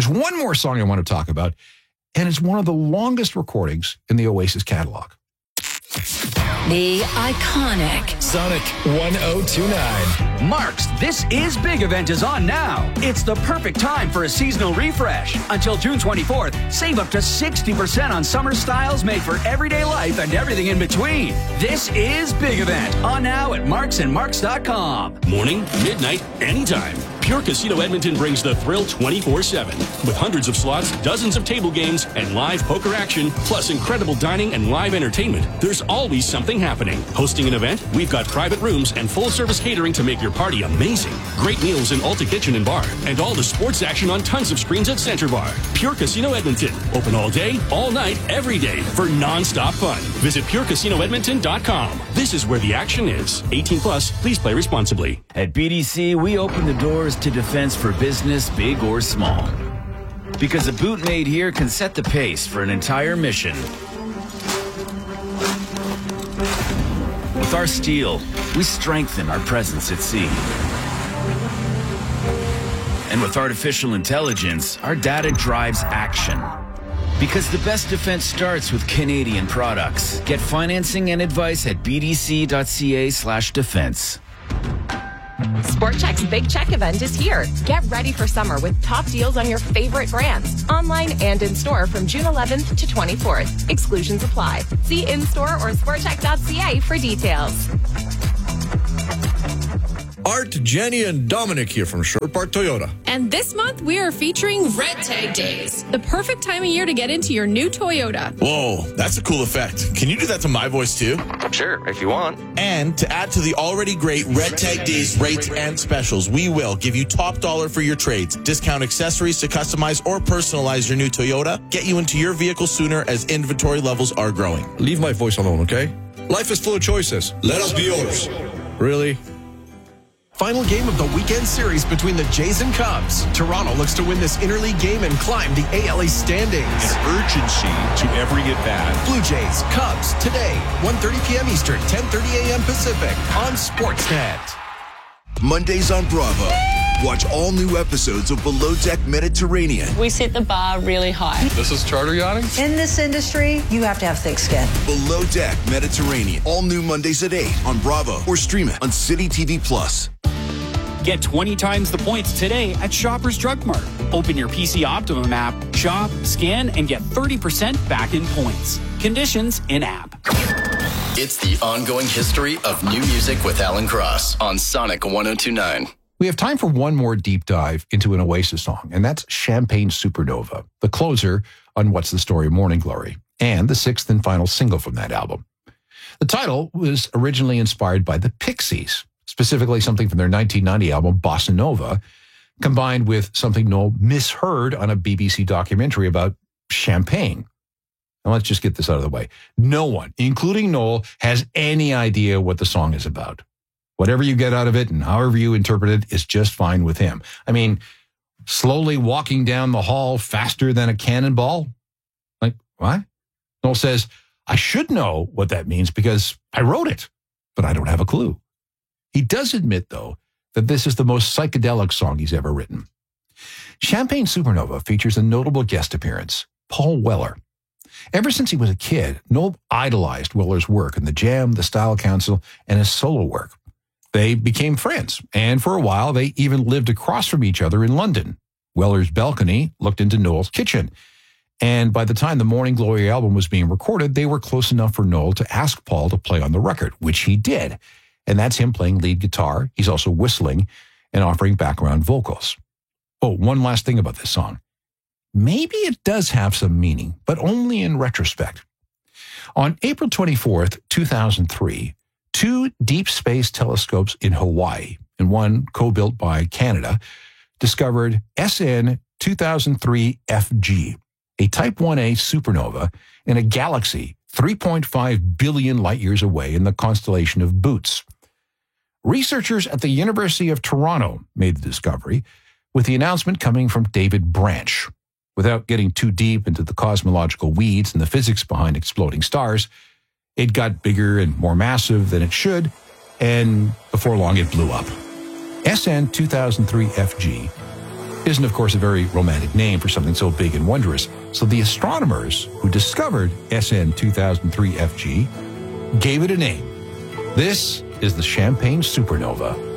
There's one more song I want to talk about, and it's one of the longest recordings in the Oasis catalog. The iconic Sonic 1029. Mark's This Is Big event is on now. It's the perfect time for a seasonal refresh. Until June 24th, save up to 60% on summer styles made for everyday life and everything in between. This Is Big event on now at marksandmarks.com. Morning, midnight, anytime. Pure Casino Edmonton brings the thrill 24/7. With hundreds of slots, dozens of table games, and live poker action, plus incredible dining and live entertainment, there's always something happening. Hosting an event? We've got private rooms and full-service catering to make your party amazing. Great meals in Alta Kitchen and Bar, and all the sports action on tons of screens at Center Bar. Pure Casino Edmonton. Open all day, all night, every day for non-stop fun. Visit purecasinoedmonton.com. This is where the action is. 18 plus, please play responsibly. At BDC, we open the doors to defense for business, big or small. Because a boot made here can set the pace for an entire mission. With our steel, we strengthen our presence at sea. And with artificial intelligence, our data drives action. Because the best defense starts with Canadian products. Get financing and advice at bdc.ca/defense. Sport Chek's Big Check event is here. Get ready for summer with top deals on your favorite brands, online and in store from June 11th to 24th. Exclusions apply. See in-store or sportcheck.ca for details. Art, Jenny, and Dominic here from Sherwood Park Toyota. And this month, we are featuring Red Tag Days, the perfect time of year to get into your new Toyota. Whoa, that's a cool effect. Can you do that to my voice too? Sure, if you want. And to add to the already great Red Tag Days rates and specials, we will give you top dollar for your trades, discount accessories to customize or personalize your new Toyota, get you into your vehicle sooner as inventory levels are growing. Leave my voice alone, okay? Life is full of choices. Let us be yours. Really? Final game of the weekend series between the Jays and Cubs. Toronto looks to win this interleague game and climb the AL East standings. An urgency to every at-bat. Blue Jays, Cubs, today, 1:30 p.m. Eastern, 10:30 a.m. Pacific on Sportsnet. Mondays on Bravo. Watch all new episodes of Below Deck Mediterranean. We set the bar really high. This is charter yachting? In this industry, you have to have thick skin. Below Deck Mediterranean. All new Mondays at 8 on Bravo or stream it on City TV Plus. Get 20 times the points today at Shoppers Drug Mart. Open your PC Optimum app, shop, scan, and get 30% back in points. Conditions in-app. It's the ongoing history of new music with Alan Cross on Sonic 1029. We have time for one more deep dive into an Oasis song, and that's Champagne Supernova, the closer on What's the Story Morning Glory, and the sixth and final single from that album. The title was originally inspired by the Pixies, specifically something from their 1990 album, Bossa Nova, combined with something Noel misheard on a BBC documentary about champagne. Now, let's just get this out of the way. No one, including Noel, has any idea what the song is about. Whatever you get out of it and however you interpret it is just fine with him. I mean, slowly walking down the hall faster than a cannonball? Like, what? Noel says, I should know what that means because I wrote it, but I don't have a clue. He does admit, though, that this is the most psychedelic song he's ever written. Champagne Supernova features a notable guest appearance, Paul Weller. Ever since he was a kid, Noel idolized Weller's work in the Jam, the Style Council, and his solo work. They became friends, and for a while, they even lived across from each other in London. Weller's balcony looked into Noel's kitchen, and by the time the Morning Glory album was being recorded, they were close enough for Noel to ask Paul to play on the record, which he did. And that's him playing lead guitar. He's also whistling and offering background vocals. Oh, one last thing about this song. Maybe it does have some meaning, but only in retrospect. On April 24th, 2003, two deep space telescopes in Hawaii, and one co-built by Canada, discovered SN 2003 FG, a Type 1A supernova in a galaxy 3.5 billion light years away in the constellation of Bootes. Researchers at the University of Toronto made the discovery, with the announcement coming from David Branch. Without getting too deep into the cosmological weeds and the physics behind exploding stars, it got bigger and more massive than it should, and before long it blew up. SN 2003 FG isn't, of course, a very romantic name for something so big and wondrous. So the astronomers who discovered SN 2003 FG gave it a name. This is the Champagne Supernova.